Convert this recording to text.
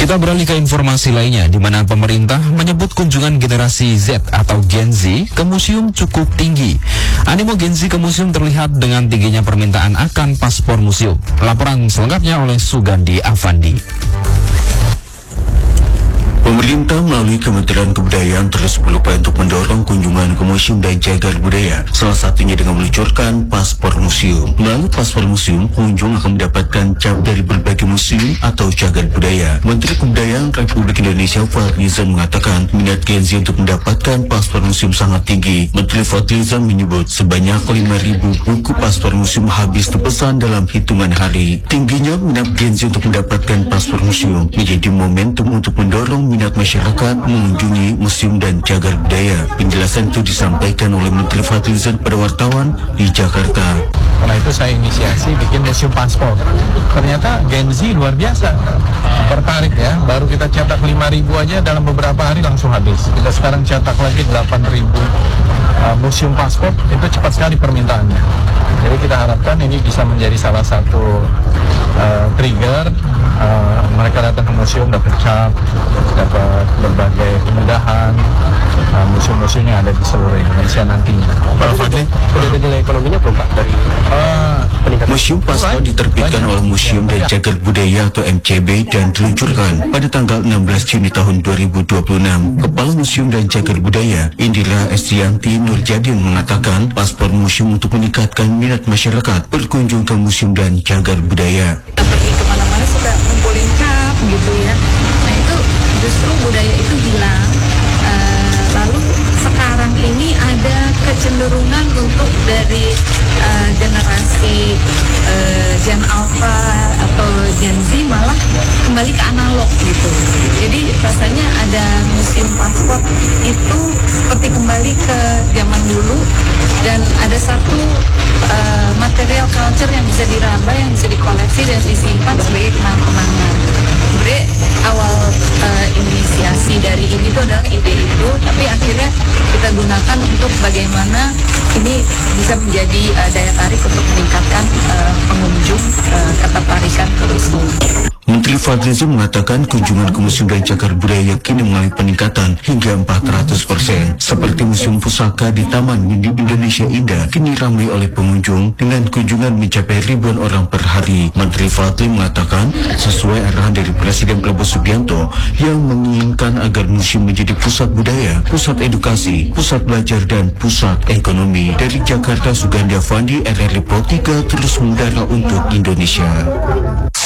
Kita beralih ke informasi lainnya, di mana pemerintah menyebut kunjungan generasi Z atau Gen Z ke museum cukup tinggi. Animo Gen Z ke museum terlihat dengan tingginya permintaan akan paspor museum. Laporan selengkapnya oleh Sugandi Avandi. Pemerintah melalui Kementerian Kebudayaan terus berupaya untuk mendorong kunjungan ke museum dan cagar budaya, salah satunya dengan meluncurkan paspor museum. Melalui paspor museum, pengunjung akan mendapatkan cap dari berbagai museum atau cagar budaya. Menteri Kebudayaan Republik Indonesia Fadlizon mengatakan minat Gen Z untuk mendapatkan paspor museum sangat tinggi. Menteri Fadlizon menyebut sebanyak 5.000 buku paspor museum habis dipesan dalam hitungan hari. Tingginya minat Gen Z untuk mendapatkan paspor museum menjadi momentum untuk mendorong minat masyarakat mengunjungi museum dan cagar budaya. Penjelasan itu disampaikan oleh Menteri Fadlizon pada wartawan di Jakarta. Karena itu saya inisiasi bikin museum paspor. Ternyata Gen Z luar biasa, tertarik ya. Baru kita cetak 5.000 aja dalam beberapa hari langsung habis. Kita sekarang cetak lagi 8.000 museum paspor, itu cepat sekali permintaannya. Jadi kita harapkan ini bisa menjadi salah satu trigger mereka datang ke museum, dapat cap, dapat berbagai kemudahan museum-museum yang ada di seluruh Indonesia nantinya. Pak Fadli, udah nilai ekonominya belum Pak dari peningkatan? Museum paspor diterbitkan oleh Museum dan Cagar Budaya atau MCB dan diluncurkan pada tanggal 16 Juni tahun 2026. Kepala Museum dan Cagar Budaya Indira Estianti Nurjadin mengatakan paspor museum untuk meningkatkan minat masyarakat berkunjung ke museum dan cagar budaya. Pergi kemana-mana suka ngumpulin cap gitu ya. Nah itu justru budaya itu hilang. Lalu sekarang ini ada kecenderungan untuk dari generasi Gen Alpha atau Gen Z malah kembali ke analog gitu. Jadi rasanya ada museum paspor itu seperti kembali ke zaman dulu, dan ada satu material culture yang bisa diraba, yang bisa dikoleksi dan disimpan sebagai kenang-kenangan. Sebenarnya awal inisiasi dari ini tuh adalah ide itu, tapi akhirnya kita gunakan untuk bagaimana ini bisa menjadi daya tarik untuk meningkatkan pengunjung ketertarikan ke museum. Menteri Fadlizon mengatakan kunjungan ke museum dan cagar budaya kini mengalami peningkatan hingga 400%. Seperti Museum Pusaka di Taman Mini Indonesia Indah kini ramai oleh pengunjung dengan kunjungan mencapai ribuan orang per hari. Menteri Fadli mengatakan sesuai arahan dari Presiden Prabowo Subianto yang menginginkan agar museum menjadi pusat budaya, pusat edukasi, pusat belajar dan pusat ekonomi. Dari Jakarta, Sugandi Avandi, RRI Pro 3 terus mendara untuk Indonesia.